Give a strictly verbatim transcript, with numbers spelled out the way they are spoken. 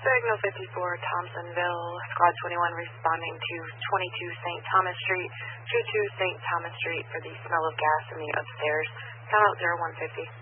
Signal fifty-four, Thompsonville, Squad twenty-one responding to twenty-two Saint Thomas Street, two two Saint Thomas Street for the smell of gas in the upstairs. Count out zero one fifty.